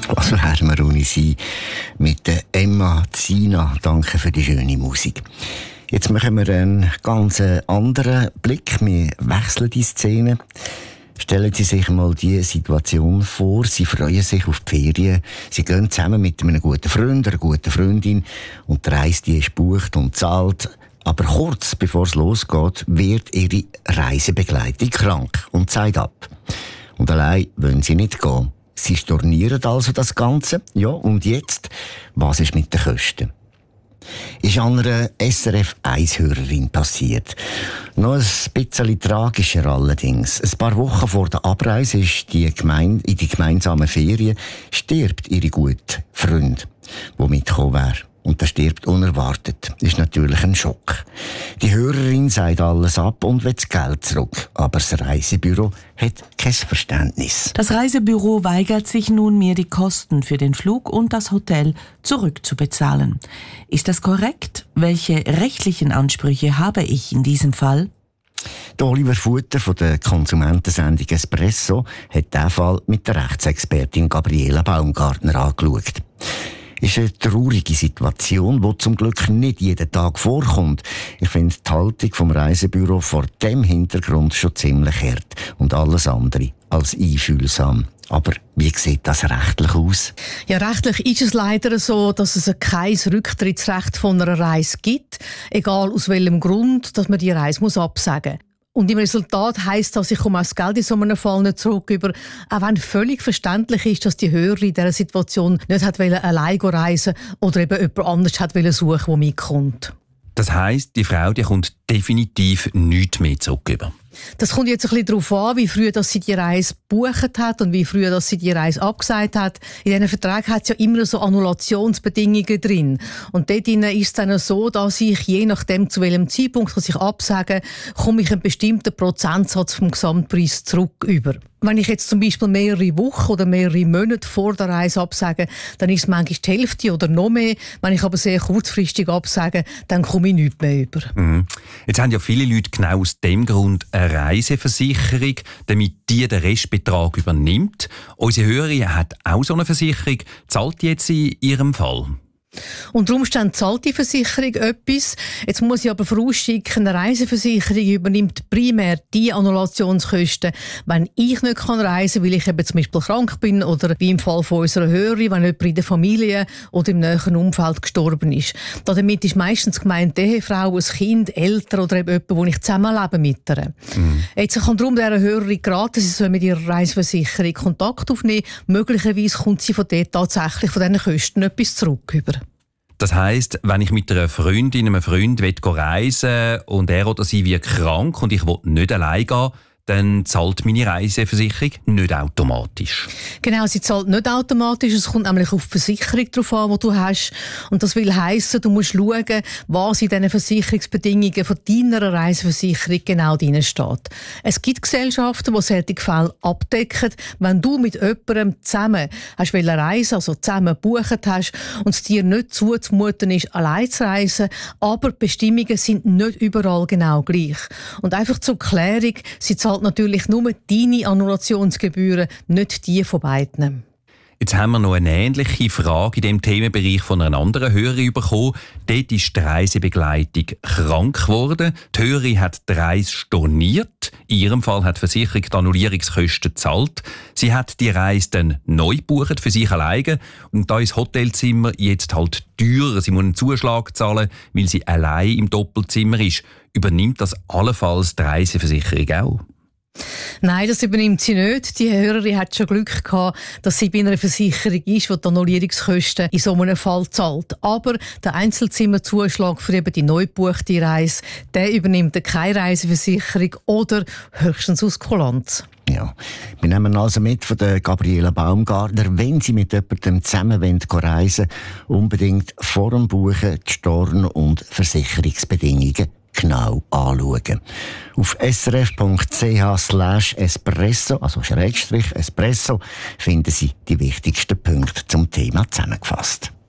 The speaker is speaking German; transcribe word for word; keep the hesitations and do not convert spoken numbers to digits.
Was wären wir ohne sie? Mit der Emma Zina. Danke für die schöne Musik. Jetzt machen wir einen ganz anderen Blick. Wir wechseln die Szene. Stellen Sie sich mal die Situation vor. Sie freuen sich auf die Ferien. Sie gehen zusammen mit einem guten Freund, einer guten Freundin. Und die Reise, die ist gebucht und zahlt. Aber kurz bevor es losgeht, wird ihre Reisebegleitung krank und sagt ab. Und allein wollen sie nicht gehen. Sie stornieren also das Ganze. Ja, und jetzt? Was ist mit den Kosten? Ist an einer S R F eins Hörerin passiert. Noch ein bisschen tragischer allerdings. Ein paar Wochen vor der Abreise ist die Gemein- in die gemeinsamen Ferien stirbt ihre gute Freund, der mitgekommen wäre. Und der stirbt unerwartet. Ist natürlich ein Schock. Die Hörerin sagt alles ab und will das Geld zurück. Aber das Reisebüro hat kein Verständnis. Das Reisebüro weigert sich nun, mir die Kosten für den Flug und das Hotel zurückzubezahlen. Ist das korrekt? Welche rechtlichen Ansprüche habe ich in diesem Fall? Der Oliver Futter von der Konsumentensendung Espresso hat diesen Fall mit der Rechtsexpertin Gabriela Baumgartner angeschaut. Ist eine traurige Situation, die zum Glück nicht jeden Tag vorkommt. Ich finde die Haltung vom Reisebüro vor dem Hintergrund schon ziemlich hart und alles andere als einfühlsam. Aber wie sieht das rechtlich aus? Ja, rechtlich ist es leider so, dass es kein Rücktrittsrecht von einer Reise gibt, egal aus welchem Grund, dass man die Reise muss absagen muss. Und im Resultat heisst das, ich komme auch das Geld in so einem Fall nicht zurück über, auch wenn völlig verständlich ist, dass die Hörerin in dieser Situation nicht hat wollen, allein reisen oder eben jemand anderes hat wollen suchen, der mitkommt. Das heisst, die Frau die kommt definitiv nichts mehr zurück über. Das kommt jetzt ein bisschen darauf an, wie früh dass sie die Reise gebucht hat und wie früh dass sie die Reise abgesagt hat. In diesen Verträgen hat es ja immer so Annulationsbedingungen drin. Und dort ist es dann so, dass ich je nachdem, zu welchem Zeitpunkt dass ich absage, komme ich einen bestimmten Prozentsatz vom Gesamtpreis zurück über. Wenn ich jetzt zum Beispiel mehrere Wochen oder mehrere Monate vor der Reise absage, dann ist es manchmal die Hälfte oder noch mehr. Wenn ich aber sehr kurzfristig absage, dann komme ich nichts mehr über. Mhm. Jetzt haben ja viele Leute genau aus dem Grund eine Reiseversicherung, damit die den Restbetrag übernimmt. Unsere Hörerin hat auch so eine Versicherung. Zahlt die jetzt in ihrem Fall? Unter Umständen zahlt die Versicherung etwas. Jetzt muss ich aber vorausschicken, eine Reiseversicherung übernimmt primär die Annulationskosten, wenn ich nicht kann reisen kann, weil ich eben zum Beispiel krank bin oder wie im Fall von unserer Hörerin, wenn jemand in der Familie oder im näheren Umfeld gestorben ist. Damit ist meistens gemeint die Ehefrau, ein Kind, Eltern oder eben jemand, wo ich zusammenlebe mit ihr. Mhm. Jetzt kann darum dieser Hörerin geraten, sie soll mit ihrer Reiseversicherung Kontakt aufnehmen. Möglicherweise kommt sie von dort tatsächlich von diesen Kosten etwas zurück über. Das heisst, wenn ich mit einer Freundin, einem Freund reisen will und er oder sie wird krank und ich will nicht allein gehen, dann zahlt meine Reiseversicherung nicht automatisch. Genau, sie zahlt nicht automatisch. Es kommt nämlich auf die Versicherung drauf an, die du hast. Und das will heissen, du musst schauen, was in diesen Versicherungsbedingungen von deiner Reiseversicherung genau drin steht. Es gibt Gesellschaften, die solche Fälle abdecken. Wenn du mit jemandem zusammen hast reisen, also zusammen gebucht hast und es dir nicht zuzumuten ist, allein zu reisen, aber die Bestimmungen sind nicht überall genau gleich. Und einfach zur Klärung, sie zahlt natürlich nur deine Annulationsgebühren, nicht die von beiden. Jetzt haben wir noch eine ähnliche Frage in diesem Themenbereich von einer anderen Hörerin bekommen. Dort ist die Reisebegleitung krank geworden. Die Hörerin hat die Reise storniert. In ihrem Fall hat die Versicherung die Annullierungskosten gezahlt. Sie hat die Reise dann neu gebucht für sich alleine. Und da ist das Hotelzimmer jetzt halt teurer. Sie muss einen Zuschlag zahlen, weil sie allein im Doppelzimmer ist. Übernimmt das allenfalls die Reiseversicherung auch? Nein, das übernimmt sie nicht. Die Hörerin hat schon Glück gehabt, dass sie bei einer Versicherung ist, die die Annullierungskosten in so einem Fall zahlt. Aber der Einzelzimmerzuschlag für eben die neu gebuchte Reise, der übernimmt keine Reiseversicherung oder höchstens aus Kulanz. Ja, wir nehmen also mit von der Gabriela Baumgartner, wenn Sie mit jemandem zusammen reisen wollen, unbedingt vor dem Buchen die Storn- und Versicherungsbedingungen genau anschauen. Auf srf.ch slash espresso, also Schrägstrich Espresso, finden Sie die wichtigsten Punkte zum Thema zusammengefasst.